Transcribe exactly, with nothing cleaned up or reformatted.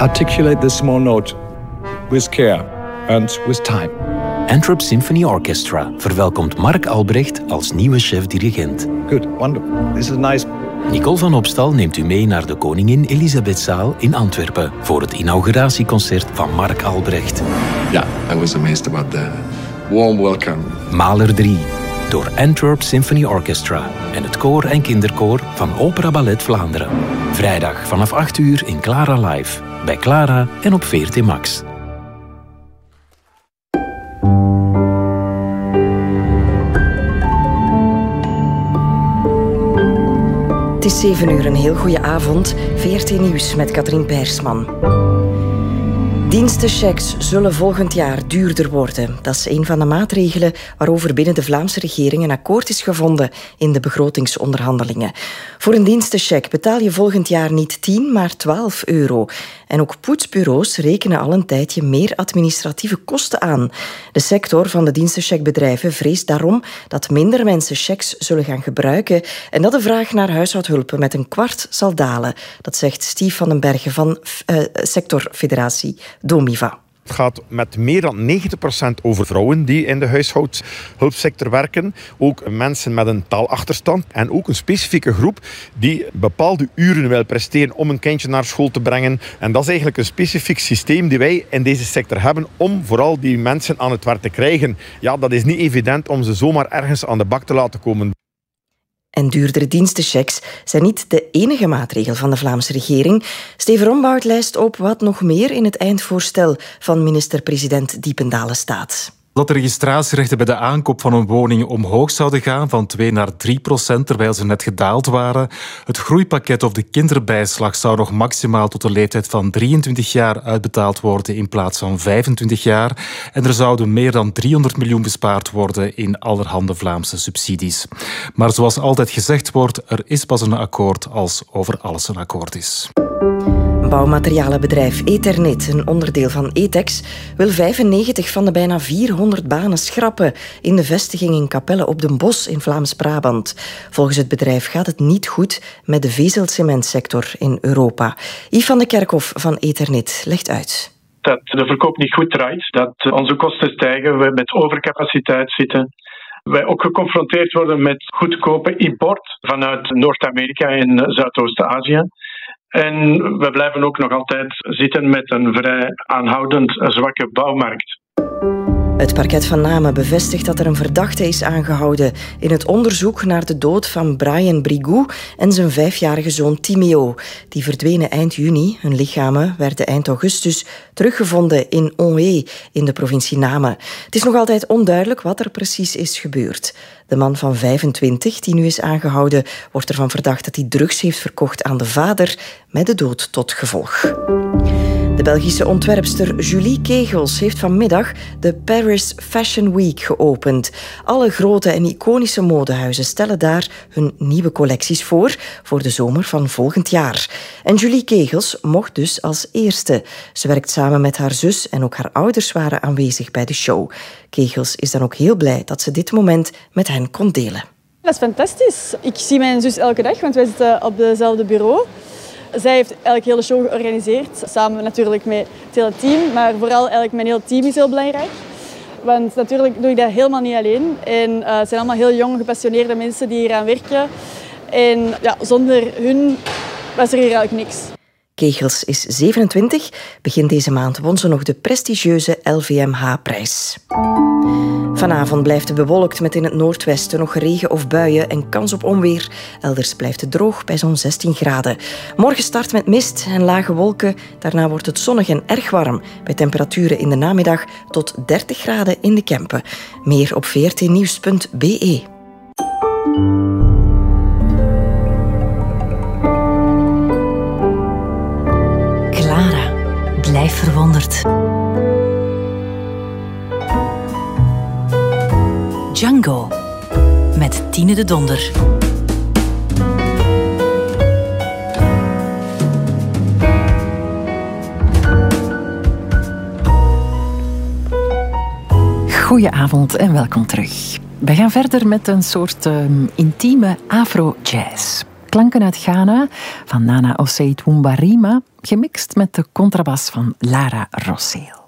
Articulate this small note with care and with time. Antwerp Symphony Orchestra verwelkomt Mark Albrecht als nieuwe chef-dirigent. Good, wonderful. This is nice. Nicole van Opstal neemt u mee naar de Koningin Elisabethzaal in Antwerpen voor het inauguratieconcert van Mark Albrecht. Ja, yeah, I was amazed about the warm welcome. Mahler drie, door Antwerp Symphony Orchestra en het koor en kinderkoor van Opera Ballet Vlaanderen. Vrijdag vanaf acht uur in Clara Live, bij Clara en op V R T Max. Het is zeven uur, een heel goede avond. V R T Nieuws met Katrien Peirsman. Dienstenchecks zullen volgend jaar duurder worden. Dat is een van de maatregelen waarover binnen de Vlaamse regering een akkoord is gevonden in de begrotingsonderhandelingen. Voor een dienstencheck betaal je volgend jaar niet tien, maar twaalf euro. En ook poetsbureaus rekenen al een tijdje meer administratieve kosten aan. De sector van de dienstencheckbedrijven vreest daarom dat minder mensen checks zullen gaan gebruiken en dat de vraag naar huishoudhulpen met een kwart zal dalen. Dat zegt Steve van den Bergen van uh, sectorfederatie Domiva. Het gaat met meer dan negentig procent over vrouwen die in de huishoudhulpsector werken. Ook mensen met een taalachterstand. En ook een specifieke groep die bepaalde uren wil presteren om een kindje naar school te brengen. En dat is eigenlijk een specifiek systeem die wij in deze sector hebben om vooral die mensen aan het werk te krijgen. Ja, dat is niet evident om ze zomaar ergens aan de bak te laten komen. En duurdere dienstenchecks zijn niet de enige maatregel van de Vlaamse regering. Steven Rombout lijst op wat nog meer in het eindvoorstel van minister-president Diependalen staat. Dat de registratierechten bij de aankoop van een woning omhoog zouden gaan van twee naar drie procent, terwijl ze net gedaald waren. Het groeipakket of de kinderbijslag zou nog maximaal tot de leeftijd van drieëntwintig jaar uitbetaald worden in plaats van vijfentwintig jaar. En er zouden meer dan driehonderd miljoen bespaard worden in allerhande Vlaamse subsidies. Maar zoals altijd gezegd wordt, er is pas een akkoord als over alles een akkoord is. Bouwmaterialenbedrijf Eternit, een onderdeel van Etex, wil vijfennegentig van de bijna vierhonderd banen schrappen in de vestiging in Capelle op den Bosch in Vlaams-Brabant. Volgens het bedrijf gaat het niet goed met de vezelcementsector in Europa. Yves van de Kerkhof van Eternit legt uit. Dat de verkoop niet goed draait, dat onze kosten stijgen, we met overcapaciteit zitten. Wij ook geconfronteerd worden met goedkope import vanuit Noord-Amerika en Zuidoost-Azië. En we blijven ook nog altijd zitten met een vrij aanhoudend zwakke bouwmarkt. Het parket van Namen bevestigt dat er een verdachte is aangehouden in het onderzoek naar de dood van Brian Brigou en zijn vijfjarige zoon Timeo. Die verdwenen eind juni. Hun lichamen werden eind augustus teruggevonden in Onhé in de provincie Namen. Het is nog altijd onduidelijk wat er precies is gebeurd. De man van vijfentwintig, die nu is aangehouden, wordt ervan verdacht dat hij drugs heeft verkocht aan de vader, met de dood tot gevolg. De Belgische ontwerpster Julie Kegels heeft vanmiddag de Paris Fashion Week geopend. Alle grote en iconische modehuizen stellen daar hun nieuwe collecties voor, voor de zomer van volgend jaar. En Julie Kegels mocht dus als eerste. Ze werkt samen met haar zus en ook haar ouders waren aanwezig bij de show. Kegels is dan ook heel blij dat ze dit moment met hen kon delen. Dat is fantastisch. Ik zie mijn zus elke dag, want wij zitten op dezelfde bureau. Zij heeft eigenlijk heel de show georganiseerd, samen natuurlijk met het hele team, maar vooral eigenlijk mijn hele team is heel belangrijk. Want natuurlijk doe ik dat helemaal niet alleen. En uh, het zijn allemaal heel jonge, gepassioneerde mensen die hier aan werken. En ja, zonder hun was er hier eigenlijk niks. Kegels is zevenentwintig. Begin deze maand won ze nog de prestigieuze L V M H-prijs. Vanavond blijft het bewolkt met in het noordwesten nog regen of buien en kans op onweer. Elders blijft het droog bij zo'n zestien graden. Morgen start met mist en lage wolken. Daarna wordt het zonnig en erg warm. Bij temperaturen in de namiddag tot dertig graden in de Kempen. Meer op v r t nieuws punt b e. Clara, blijf verwonderd. Django, met Tine de Donder. Goedenavond en welkom terug. We gaan verder met een soort um, intieme afro-jazz. klanken uit Ghana van Nana Osei Twumbarima, gemixt met de contrabas van Lara Rosseel.